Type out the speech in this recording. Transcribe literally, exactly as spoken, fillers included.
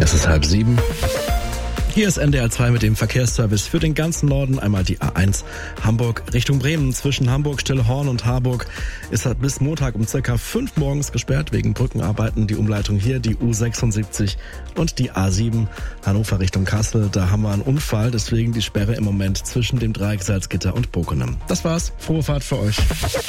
Es ist halb sieben. Hier ist N D R zwei mit dem Verkehrsservice für den ganzen Norden. Einmal die A eins Hamburg Richtung Bremen. Zwischen Hamburg, Stillhorn und Harburg ist halt bis Montag um circa fünf morgens gesperrt wegen Brückenarbeiten. Die Umleitung hier, die U sechsundsiebzig und die A sieben Hannover Richtung Kassel. Da haben wir einen Unfall, deswegen die Sperre im Moment zwischen dem Dreieck Salzgitter und Bokenem. Das war's. Frohe Fahrt für euch.